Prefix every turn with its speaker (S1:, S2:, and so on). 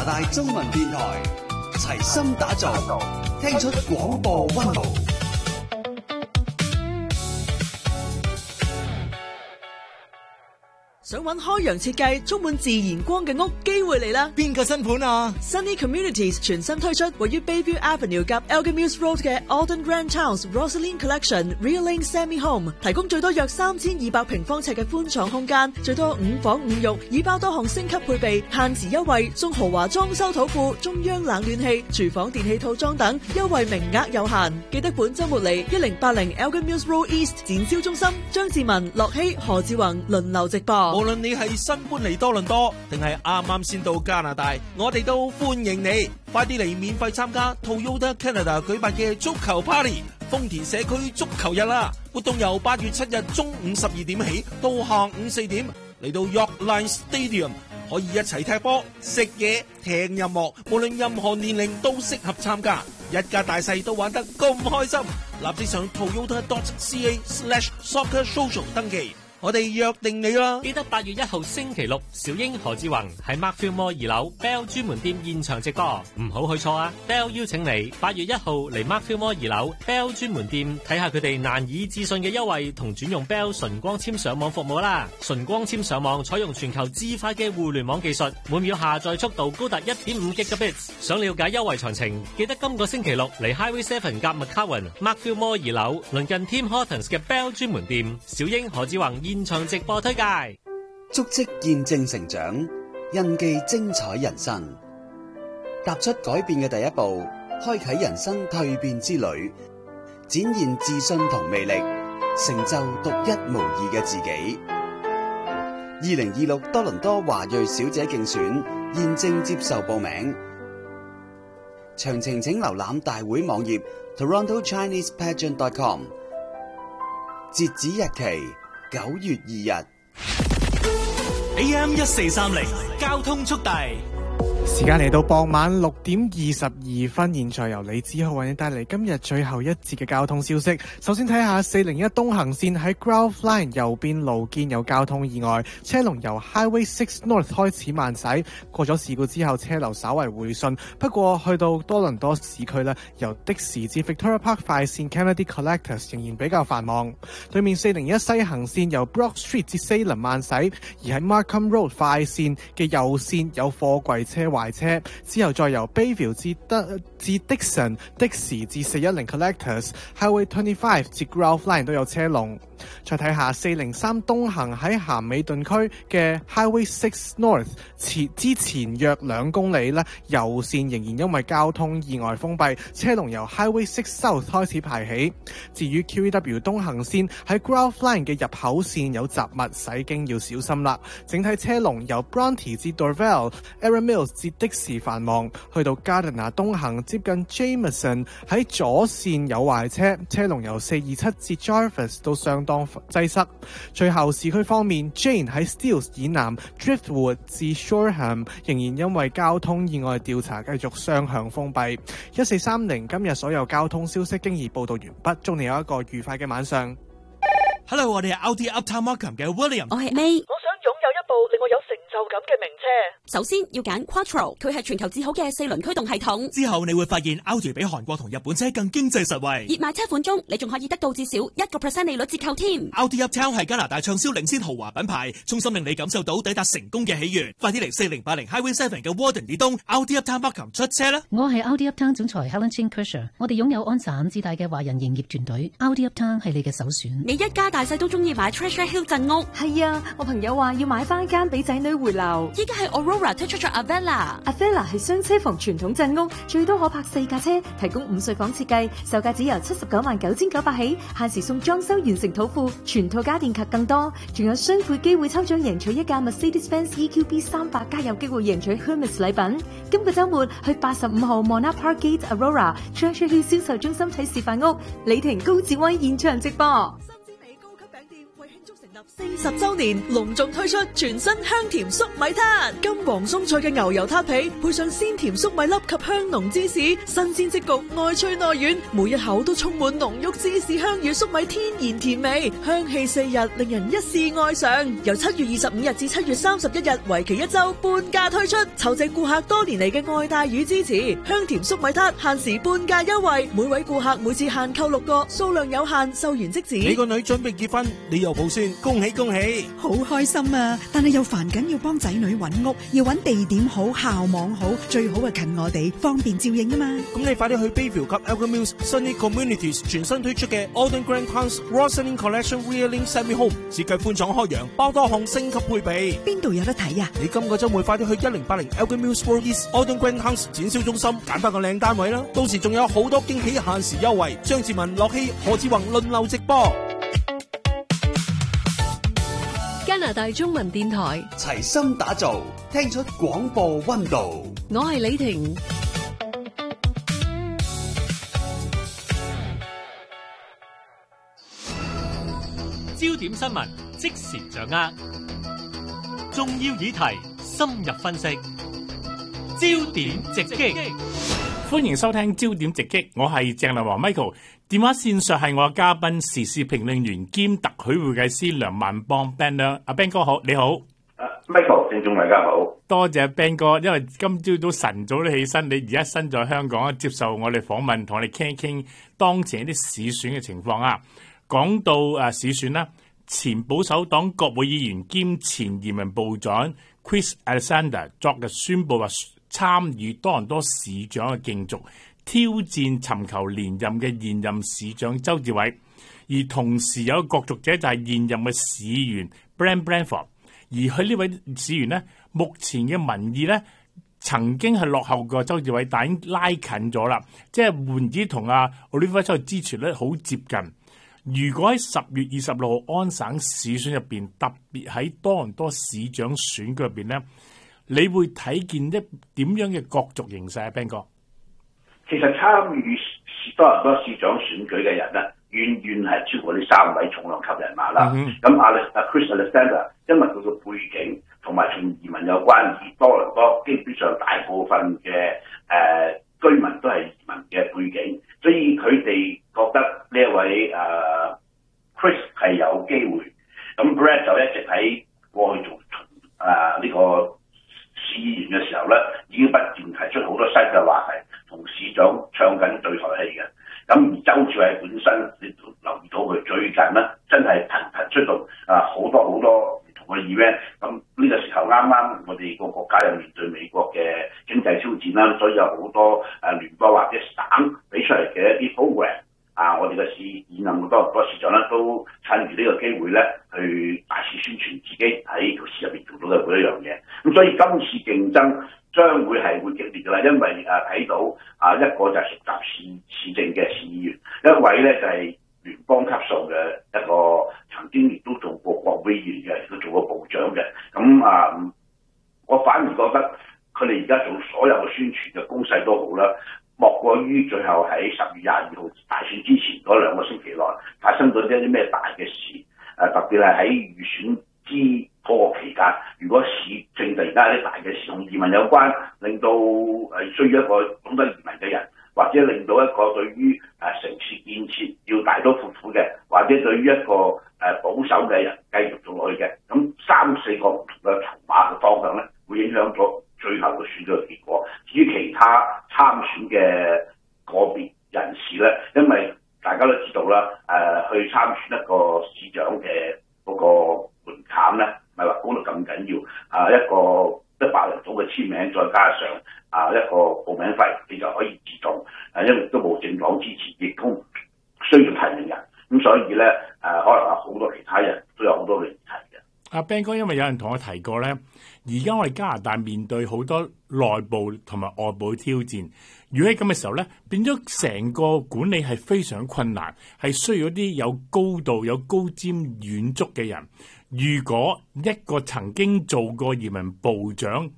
S1: 大中文電台，齊心打造，聽出廣播溫度。
S2: 想揾開揚設計、充滿自然光嘅屋，機會嚟啦！
S3: 邊個新盤啊
S2: ？Sunny Communities 全新推出位於 Bayview Avenue 及 Elgin Mills Road 嘅 Alden Grand House Rosaline Collection Real Lane Semi Home， 提供最多約3200平方尺嘅寬敞空間，最多5房5浴，已包多項升級配備，限時優惠，送豪華裝修土庫、中央冷暖氣、廚房電器套裝等，優惠名額有限。記得本週末嚟1080 Elgin Mills Road East 展銷中心，張志文、樂希、何志宏輪流直播。
S3: 無論你係新搬嚟多倫多，定係啱啱先到加拿大，我哋都歡迎你，快啲嚟免費參加 Toyota Canada 舉辦嘅足球 Party 豐田社區足球日啦！活動由8月7日中午12點起到下午4點，嚟到 Yorkline Stadium， 可以一齊踢波、食嘢、聽音樂，無論任何年齡都適合參加，一家大細都玩得咁開心，立即上 toyota.ca/soccersocial 登記。我哋約定你啦！
S4: 記得8月1號星期六，小英何志宏喺 Markfield Mall 2樓 Bell 專門店現場直播，唔好去錯啊 ！Bell 邀請你8月1號嚟 Markfield Mall 2樓 Bell 專門店睇下佢哋難以置信嘅優惠同轉用 Bell 純光纖上網服務啦！純光纖上網採用全球至快嘅互聯網技術，每秒下載速度高達 1.5 Gigabits。想了解優惠詳情，記得今個星期六嚟 Highway 7夾 McCowan Markfield Mall 2樓鄰近 Tim Hortons 嘅 Bell 專門店，小英何志宏現場直播推介，
S1: 足跡見證成長，印記精彩人生。踏出改變嘅第一步，開啟人生蛻變之旅，展現自信同魅力，成就獨一無二嘅自己。2026多倫多華裔小姐競選現正接受報名，詳情請瀏覽大會網頁 TorontoChinesePageant.com。截止日期9月2日。
S5: AM 1430交通速遞。
S6: 時間嚟到傍晚6點22分，現在由李子浩為你帶嚟今日最後一節嘅交通消息。首先睇下401東行線喺 Grove Line 右邊路肩有交通意外，車龍由 Highway 6 North 開始慢駛，過咗事故之後車流稍為回順，不過去到多倫多市區呢，由的士至 Victoria Park 快線 Kennedy Collectors 仍然比較繁忙。對面401西行線由 Brock Street 至 Salem 慢駛，而喺 Markham Road 快線嘅右線有貨櫃車壞車，之後再由 Bayview 至 Dixon 的士至410 Collectors Highway 25至 Grove Line 都有車龍。再睇下403東行喺咸美頓區嘅 Highway 6 North 之前約2公里呢，右線仍然因為交通意外封閉，車龍由 Highway 6 South 開始排起。至於 QEW 東行線喺 Grove Line 嘅入口線有雜物，駛經要小心啦。整體車龍由 Bronte 至 Dorval、Erin Mills 至的士繁忙，去到 Gardiner 東行接近 Jameson 喺左線有壞車，車龍由427至 Jarvis 都相當擠塞。最後市區方面 ，Jane 喺 Steeles 以南 Driftwood 至 Shoreham 仍然因為交通意外調查繼續雙向封閉。1430今日所有交通消息經已報道完畢，祝你有一個愉快嘅晚上。
S5: Hello， 我哋係 Audi Uptown Markham 嘅 William。
S7: 我係 May。
S2: 我想擁有一部令我有成就感嘅名車。
S7: 首先要揀 Quattro， 佢係全球至好嘅4輪驅動系統。
S5: 之後你會發現 Audi 比韓國同日本車更經濟實惠。
S7: 熱賣車款中，你仲可以得到至少1% 利率折扣添。
S5: Audi Uptown 係加拿大暢銷領先豪華品牌，衷心令你感受到抵達成功嘅喜悅。快啲嚟4080 Highway 7嘅 Warden 以東 Audi Uptown Markham 出車啦！
S8: 我係 Audi Uptown 總裁 Helen Chin Kersher， 我哋擁有安省至大嘅華人營業團隊。Audi Uptown 係你嘅首選。
S7: 你一家大細都中意買 Treasure Hill 鎮屋。
S9: 係啊，我朋友話要買翻間俾仔女回流。
S7: 依家係 Aurora 推出咗
S9: Avella 係雙車房傳統鎮屋，最多可泊4架車，提供5睡房設計，售價只由799900起，限時送裝修完成土庫，全套家電及更多，仲有雙倍機會抽獎贏取一架 Mercedes-Benz EQB 300加，有機會贏取 Hermes 禮品。今個週末去85號 Mona Park Gate Aurora Treasure Hill 銷售中心睇示範屋，李婷高志威現場直播。
S2: 新鮮美高級餅店為慶祝成立成立40週年，隆重推出全新香甜粟米撻，金黃鬆脆嘅牛油撻皮，配上鮮甜粟米粒及香濃芝士，新鮮即焗，外脆內軟，每一口都充滿濃郁芝士香與粟米天然甜味，香氣四日，令人一試愛上。由7月25日至7月31日，為期1週，半價推出，籌值顧客多年嚟嘅愛戴與支持。香甜粟米撻限時半價優惠，每位顧客每次限購6個，數量有限，售完即止。
S3: 你個女準備結婚，你又抱孫，恭喜恭喜！
S10: 好開心啊！但係又煩緊要幫仔女揾屋，要揾地點好、校網好，最好係近我哋，方便照應啊嘛。
S3: 咁你快啲去 Bayview 及 Elgin Mills Sunny Communities 全新推出嘅 Alden Grand Towns Rosalind Collection Reeling Semi Home 設計寬敞開揚，包多項升級配備。
S10: 邊度有得睇啊？
S3: 你今個週末快啲去1080 Elgin Mills Road East Alden Grand Towns 展銷中心揀翻個靚單位啦！到時仲有好多驚喜限時優惠，張志文、樂希、何志宏輪流直播。
S11: 加拿大中文電台
S1: 齊心打造，聽出廣播溫度。
S11: 我係李婷。
S4: 焦點新聞即時掌握，重要議題深入分析，焦點直擊。
S12: 歡迎收聽焦點直擊，我係鄭立華 Michael。電話線上係我嘅嘉賓，時事評論員兼特許會計師梁萬邦 Ben 啦。阿 Ben 哥好，你好。
S13: Michael， 聽眾大家好。
S12: 多謝 Ben 哥，因為今朝早晨早都起身，你而家身在香港接受我哋訪問，同我哋傾一傾當前一啲市選嘅情況啊。講到市選啦，前保守黨國會議員兼前移民部長 Chris Alexander 昨日宣布話參與多倫多市長嘅競逐，挑戰尋求連任嘅現任市長周志偉，而同時有一個角逐者就係現任嘅市議員 Brent Blandford， 而佢呢位市議員呢，目前嘅民意呢曾經係落後過周志偉，但已經拉近咗啦，即係換之同阿 Oliver Chow 支持率好接近。如果喺10月26號安省市選入邊，特別喺多倫多市長選舉入邊呢，你會睇見一點樣嘅角逐形勢啊 Ben 哥？
S13: 其實參與多倫多市長選舉嘅人咧，遠遠係超過呢3位重量級人馬啦。咁Chris Alexander 因為佢嘅背景同埋同移民有關，而多倫多基本上大部分嘅居民都係移民嘅背景，所以佢哋覺得呢一位Chris 係有機會。咁 Brad 就一直喺過去做呢個市議員嘅時候咧，已經不斷提出好多新嘅話題，同市長唱緊對台戲嘅。咁而周志偉本身，你都留意到佢最近咧，真係頻頻出動好多唔同嘅 event。咁呢個時候啱啱我哋個國家又面對美國嘅經濟挑戰啦，所以有好多聯邦或者省俾出嚟嘅一啲 program。我哋嘅現任好多市長咧，都趁住呢個機會咧，去大肆宣傳自己喺條市入邊做到嘅每一樣嘢。咁所以今次競爭將會激烈㗎啦，因為睇到一個就係熟習市政嘅市議員，一位咧就係聯邦級數嘅一個曾經亦都做過國會議員嘅，亦都做過部長嘅。咁我反而覺得佢哋而家做所有嘅宣傳嘅攻勢都好啦。莫過於最後喺10月22號大選之前嗰2個星期內發生咗一啲咩大嘅事，特別係喺預選之嗰個期間，如果市政突然間有啲大嘅事同移民有關，令到需要一個懂得移民嘅人，或者令到一個對於城市建設要大刀闊斧嘅，或者對於一個保守嘅人繼續做落去嘅，咁3-4個唔同嘅籌碼嘅方向咧，會影響咗最後嘅選舉嘅結果。至於其他參選嘅個別人士咧，因為大家都知道啦，去參選一個市長嘅嗰個門檻咧，唔係話高到咁緊要。一個100人組嘅簽名，再加上一個報名費，你就可以自動因為都冇政黨支持，亦都需要提名人。咁所以咧，可能有好多其他人都有好多嘅議題嘅。
S12: 阿 Ben 哥，因為有人同我提過咧，而家我哋加拿大面對好多內部同埋外部挑戰。如果喺咁嘅時候咧，變咗成個管理係非常困難，係需要一啲有高度、有高瞻遠矚嘅人。如果一個曾經做過移民部長